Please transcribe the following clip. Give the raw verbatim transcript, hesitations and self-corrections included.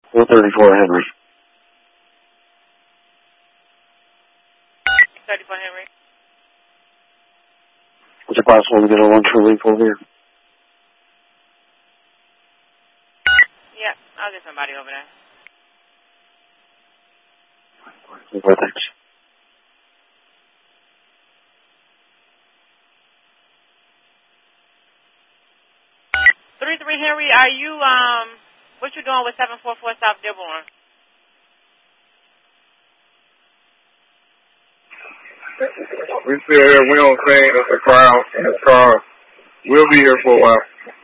one thirty-four Henry. thirty-four Henry. Is it possible to get a lunch relief over here? Yeah, I'll get somebody over there. Okay, thanks. thirty-three Henry, are you, um, what you doing with seven forty-four South Dearborn? We still here. We don't see the crowd in the car. We'll be here for a while.